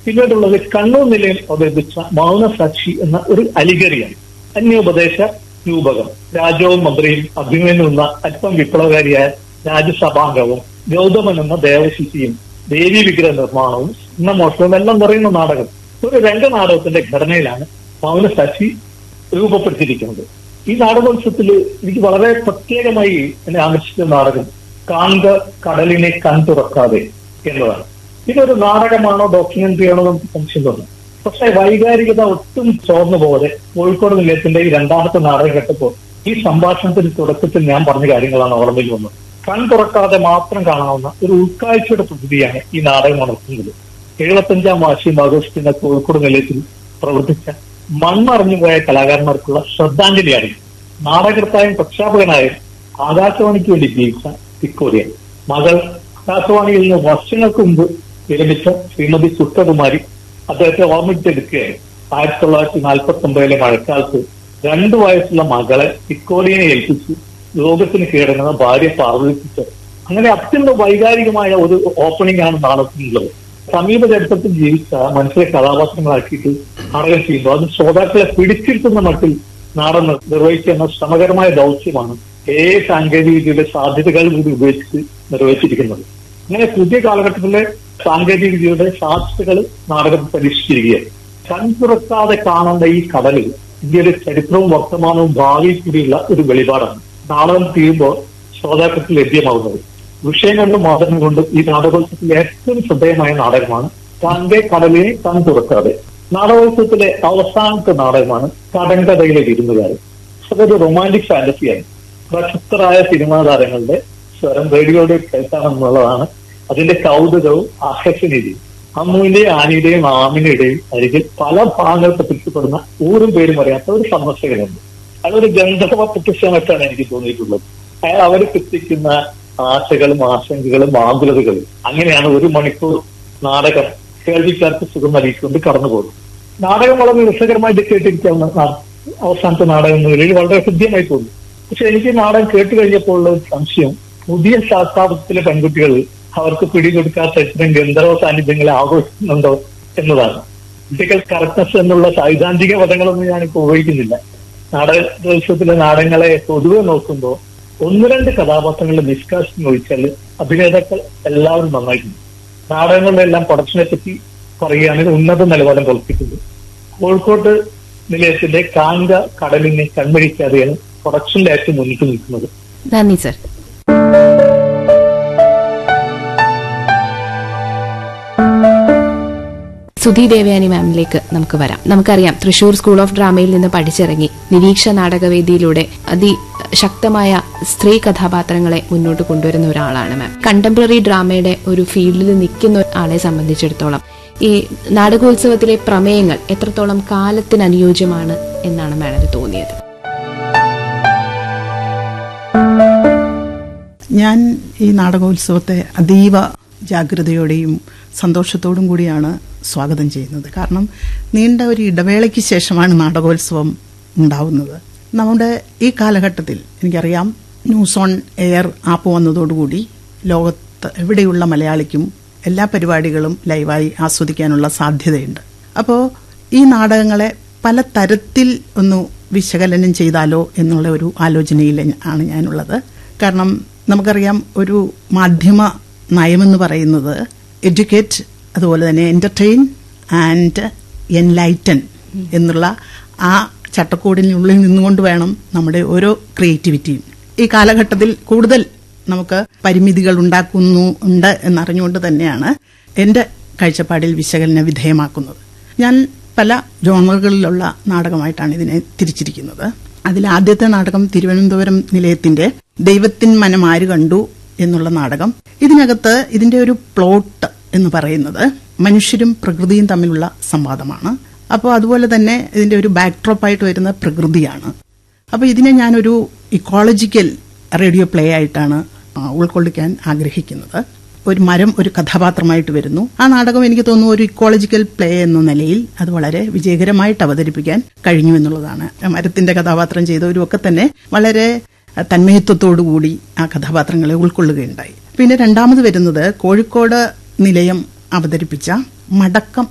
പിന്നീടുള്ളത് കണ്ണൂർ നിലയം അവതരിപ്പിച്ച മൗനസാക്ഷി എന്ന ഒരു അലിഗറിയാണ്. അന്യോപദേശ രൂപകം. രാജാവും മന്ത്രിയും അഭിമന്യു എന്ന അല്പം വിപ്ലവകാരിയായ രാജ്യസഭാംഗവും ഗൗതമൻ എന്ന ദേവശിശിയും ദേവി വിഗ്രഹ നിർമ്മാണവും സ്വർണ്ണമോഷണവും എല്ലാം നിറയുന്ന നാടകം. ഒരു രംഗനാടകത്തിന്റെ ഘടനയിലാണ് മൗനസാക്ഷി രൂപപ്പെടുത്തിയിരിക്കുന്നത്. ഈ നാടകോത്സവത്തിൽ എനിക്ക് വളരെ പ്രത്യേകമായി എന്നെ ആകർഷിച്ച നാടകം കാൺക കടലിനെ കൺതുറക്കാതെ എന്നതാണ്. ഇതൊരു നാടകമാണോ ഡോക്യുമെന്ററി ആണോ നമുക്ക് സംശയം തോന്നും. പക്ഷെ വൈകാരികത ഒട്ടും ചോർന്നു പോകാതെ കോഴിക്കോട് നിലയത്തിന്റെ ഈ രണ്ടാമത്തെ നാടകം കേട്ടപ്പോൾ ഈ സംഭാഷണത്തിന് തുടക്കത്തിൽ ഞാൻ പറഞ്ഞ കാര്യങ്ങളാണ് ഓർമ്മയിൽ വന്നത്. കൺ തുറക്കാതെ മാത്രം കാണാവുന്ന ഒരു ഉൾക്കാഴ്ചയുടെ പ്രകൃതിയാണ് ഈ നാടകം നടത്തുന്നത്. 75ാം വാർഷികം ആഘോഷിക്കുന്ന കോഴിക്കോട് നിലയത്തിൽ പ്രവർത്തിച്ച മണ്ണറിഞ്ഞുപോയ കലാകാരന്മാർക്കുള്ള ശ്രദ്ധാഞ്ജലിയാണ്. നാടകർത്തായും പ്രക്ഷാപകനായും ആകാശവാണിക്ക് വേണ്ടി ജീവിച്ച തിക്കോടിയൻ മകൾ ആകാശവാണിയിൽ നിന്ന് വർഷങ്ങൾക്ക് മുമ്പ് വിരമിച്ച ശ്രീമതി സുട്ടകുമാരി അദ്ദേഹത്തെ ഓർമ്മിച്ചെടുക്കുകയായി. 1949 മഴക്കാലത്ത് 2 വയസ്സുള്ള മകളെ തിക്കോടിയനെ ഏൽപ്പിച്ച് ലോകത്തിന് കീഴടങ്ങുന്ന ഭാര്യ പാർവതിപ്പിച്ചത്. അങ്ങനെ അത്യന്തം വൈകാരികമായ ഒരു ഓപ്പണിംഗ് ആണ് നാടകത്തിനുള്ളത്. സമീപ ചരിത്രത്തിൽ ജീവിച്ച മനുഷ്യരെ കഥാപാത്രങ്ങളാക്കിയിട്ട് നാടകം ചെയ്യുമ്പോൾ അത് ശ്രോതാക്കളെ പിടിച്ചിരുത്തുന്ന മട്ടിൽ നാടകം നിർവഹിക്കുന്ന ശ്രമകരമായ ദൗത്യമാണ് സാങ്കേതിക വിദ്യയുടെ സാധ്യതകൾ കൂടി ഉപയോഗിച്ച് നിർവഹിച്ചിരിക്കുന്നത്. അങ്ങനെ പുതിയ കാലഘട്ടത്തിലെ സാങ്കേതിക വിദ്യയുടെ സാധ്യതകൾ നാടകം പരീക്ഷിച്ചിരിക്കുകയാണ്. കൺതുറക്കാതെ കാണേണ്ട ഈ കടലിൽ ഇന്ത്യയുടെ ചരിത്രവും വർത്തമാനവും ഭാവിയിൽ കൂടിയുള്ള ഒരു വെളിപാടാണ് നാടകം തീരുമ്പോൾ ശ്രോതാക്കൾക്ക് ലഭ്യമാകുന്നത്. വിഷയം കൊണ്ടും മാതൃകം കൊണ്ടും ഈ നാടകോത്സവത്തിലെ ഏറ്റവും ശ്രദ്ധേയമായ നാടകമാണ് കാൺകെ കടലിനെ കൺതുറക്കാതെ. നാടകോത്സവത്തിലെ അവസാനത്തെ നാടകമാണ് കടങ്കഥയിലെ വിരുന്നുകാരൻ. അതൊരു റൊമാന്റിക് ഫാന്റസിയാണ്. പ്രശസ്തരായ സിനിമാ താരങ്ങളുടെ സ്വരം റേഡിയോയുടെ കേൾക്കാമെന്നുള്ളതാണ് അതിന്റെ കൗതുകവും ആകർഷണീയതയും. അമ്മുവിന്റെയും ആനിയുടെയും ആമിനയുടെയും അരികിൽ പല ഭാഗങ്ങൾ പ്രത്യക്ഷപ്പെടുന്ന ഊരും പേരും അറിയാത്ത ഒരു സന്ദർശകനുണ്ട്. അതൊരു ഗന്ധർവ പ്രത്യക്ഷമായിട്ടാണ് എനിക്ക് തോന്നിയിട്ടുള്ളത്. അയാൾ അവർ എത്തിക്കുന്ന ആശകളും ആശങ്കകളും ആകുലതകളും അങ്ങനെയാണ് 1 മണിക്കൂർ നാടകം കേൾവിക്കാർക്ക് സുഖം നൽകിക്കൊണ്ട് കടന്നുപോകും. നാടകം വളരെ രസകരമായിട്ട് കേട്ടിരിക്കാവുന്ന അവസാനത്തെ നാടകം എന്ന നിലയിൽ വളരെ ഹൃദ്യമായി തോന്നി. പക്ഷെ എനിക്ക് നാടകം കേട്ട് കഴിഞ്ഞപ്പോൾ ഉള്ള ഒരു സംശയം, പുതിയ ശാസ്ത്രാർത്ഥത്തിലെ പെൺകുട്ടികൾ അവർക്ക് പിടികൊടുക്കാത്ത ഇത്തരം ഗന്ധർവ സാന്നിധ്യങ്ങളെ ആഘോഷിക്കുന്നുണ്ടോ എന്നതാണ്. പൊളിറ്റിക്കൽ കറക്റ്റ്നസ് എന്നുള്ള സൈദ്ധാന്തിക പദങ്ങളൊന്നും ഞാനിപ്പോൾ ഉപയോഗിക്കുന്നില്ല. നാടകോത്സവത്തിലെ നാടകങ്ങളെ പൊതുവെ നോക്കുമ്പോൾ 1-2 കഥാപാത്രങ്ങളുടെ നിഷ്കാശനം ഒഴിച്ചാൽ അഭിനേതാക്കൾ എല്ലാവരും നന്നായിട്ടുണ്ട്. നാടകങ്ങളുടെ എല്ലാം പ്രൊഡക്ഷനെ പറ്റി പറയുകയാണെങ്കിൽ ഉന്നത നിലവാരം പുലർത്തിയിട്ടുണ്ട്. കോഴിക്കോട് നിലയത്തിന്റെ കാൺക കടലിനെ കൺമഴിക്കാതെയാണ് പ്രൊഡക്ഷനിൽ ഏറ്റവും മുന്നിട്ട് നിൽക്കുന്നത്. നന്ദി സർ. സുധി ദേവയാനി മാമിലേക്ക് നമുക്ക് വരാം. നമുക്കറിയാം തൃശൂർ സ്കൂൾ ഓഫ് ഡ്രാമയിൽ നിന്ന് പഠിച്ചിറങ്ങി നിരീക്ഷ നാടകവേദിയിലൂടെ അതിശക്തമായ സ്ത്രീ കഥാപാത്രങ്ങളെ മുന്നോട്ട് കൊണ്ടുവരുന്ന ഒരാളാണ് മാം. കണ്ടംപററി ഡ്രാമയുടെ ഒരു ഫീൽഡിൽ നിൽക്കുന്ന ആളെ സംബന്ധിച്ചിടത്തോളം ഈ നാടകോത്സവത്തിലെ പ്രമേയങ്ങൾ എത്രത്തോളം കാലത്തിന് അനുയോജ്യമാണ് എന്നാണ് മാഡത്തിന് തോന്നിയത്? ഞാൻ ഈ നാടകോത്സവത്തെ അതീവ ജാഗ്രതയോടെയും സന്തോഷത്തോടും കൂടിയാണ് സ്വാഗതം ചെയ്യുന്നത്. കാരണം നീണ്ട ഒരു ഇടവേളയ്ക്ക് ശേഷമാണ് നാടകോത്സവം ഉണ്ടാവുന്നത്. നമ്മുടെ ഈ കാലഘട്ടത്തിൽ എനിക്കറിയാം ന്യൂസ് ഓൺ എയർ ആപ്പ് വന്നതോടുകൂടി ലോകത്ത് എവിടെയുള്ള മലയാളിക്കും എല്ലാ പരിപാടികളും ലൈവായി ആസ്വദിക്കാനുള്ള സാധ്യതയുണ്ട്. അപ്പോൾ ഈ നാടകങ്ങളെ പല തരത്തിൽ ഒന്ന് വിശകലനം ചെയ്താലോ എന്നുള്ള ഒരു ആലോചനയിൽ ആണ് ഞാനുള്ളത്. കാരണം നമുക്കറിയാം ഒരു മാധ്യമ നയമെന്ന് പറയുന്നത് എഡ്യൂക്കേറ്റ്, അതുപോലെ തന്നെ എന്റർടൈൻ ആൻഡ് എൻലൈറ്റൻ എന്നുള്ള ആ ചട്ടക്കൂടിനുള്ളിൽ നിന്നുകൊണ്ട് വേണം നമ്മുടെ ഓരോ ക്രിയേറ്റിവിറ്റിയും. ഈ കാലഘട്ടത്തിൽ കൂടുതൽ നമുക്ക് പരിമിതികൾ ഉണ്ട് എന്നറിഞ്ഞുകൊണ്ട് തന്നെയാണ് എന്റെ കാഴ്ചപ്പാടിൽ വിശകലന വിധേയമാക്കുന്നത്. ഞാൻ പല ജോണറുകളിലുള്ള നാടകമായിട്ടാണ് ഇതിനെ തിരിച്ചിരിക്കുന്നത്. അതിൽ ആദ്യത്തെ നാടകം തിരുവനന്തപുരം നിലയത്തിന്റെ ദൈവത്തിൻ മനം ആര് കണ്ടു എന്നുള്ള നാടകം. ഇതിനകത്ത് ഇതിന്റെ ഒരു പ്ലോട്ട് എന്ന് പറയുന്നത് മനുഷ്യരും പ്രകൃതിയും തമ്മിലുള്ള സംവാദമാണ്. അപ്പോൾ അതുപോലെ തന്നെ ഇതിന്റെ ഒരു ബാക്ക്ഡ്രോപ്പായിട്ട് വരുന്ന പ്രകൃതിയാണ്. അപ്പോൾ ഇതിനെ ഞാനൊരു ഇക്കോളജിക്കൽ റേഡിയോ പ്ലേ ആയിട്ടാണ് ഉൾക്കൊള്ളിക്കാൻ ആഗ്രഹിക്കുന്നത്. ഒരു മരം ഒരു കഥാപാത്രമായിട്ട് വരുന്നു. ആ നാടകം എനിക്ക് തോന്നുന്നു ഒരു ഇക്കോളജിക്കൽ പ്ലേ എന്ന നിലയിൽ അത് വളരെ വിജയകരമായിട്ട് അവതരിപ്പിക്കാൻ കഴിഞ്ഞു എന്നുള്ളതാണ്. മരത്തിന്റെ കഥാപാത്രം ചെയ്തവരും ഒക്കെ തന്നെ വളരെ തന്മയത്വത്തോടുകൂടി ആ കഥാപാത്രങ്ങളെ ഉൾക്കൊള്ളുകയുണ്ടായി. പിന്നെ രണ്ടാമത് വരുന്നത് കോഴിക്കോട് നിലയം അവതരിപ്പിച്ച മടക്കം